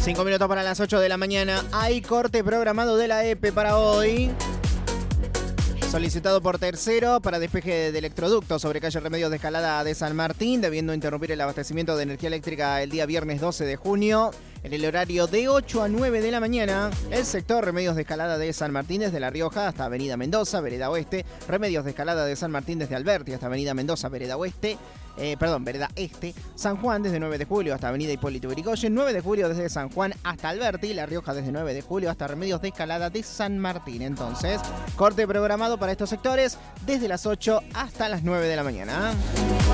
5 minutos para las 8 de la mañana. Hay corte programado de la EPE para hoy. Solicitado por Tercero para despeje de electroducto sobre calle Remedios de Escalada de San Martín, debiendo interrumpir el abastecimiento de energía eléctrica el día viernes 12 de junio. En el horario de 8 a 9 de la mañana, el sector Remedios de Escalada de San Martín desde La Rioja hasta Avenida Mendoza, Vereda Oeste. Remedios de Escalada de San Martín desde Alberti hasta Avenida Mendoza, Vereda Oeste. Vereda Este. San Juan desde 9 de julio hasta Avenida Hipólito Yrigoyen. 9 de julio desde San Juan hasta Alberti. La Rioja desde 9 de julio hasta Remedios de Escalada de San Martín. Entonces, corte programado para estos sectores desde las 8 hasta las 9 de la mañana.